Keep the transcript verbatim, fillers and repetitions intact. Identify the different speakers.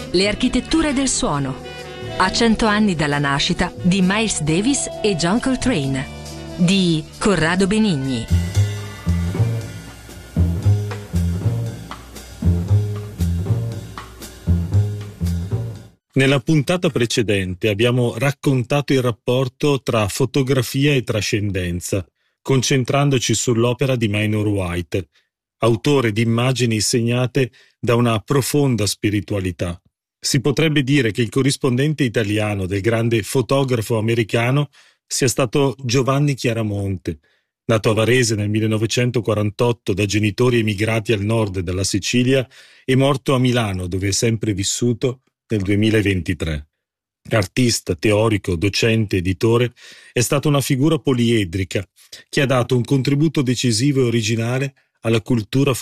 Speaker 1: Le architetture del suono. A cento anni dalla nascita di Miles Davis e John Coltrane, di Corrado Benigni.
Speaker 2: Nella puntata precedente abbiamo raccontato il rapporto tra fotografia e trascendenza, concentrandoci sull'opera di Minor White, autore di immagini segnate da una profonda spiritualità. Si potrebbe dire che il corrispondente italiano del grande fotografo americano sia stato Giovanni Chiaramonte, nato a Varese nel millenovecentoquarantotto da genitori emigrati al nord della Sicilia e morto a Milano, dove è sempre vissuto, nel duemilaventitré. Artista, teorico, docente, editore, è stata una figura poliedrica che ha dato un contributo decisivo e originale alla cultura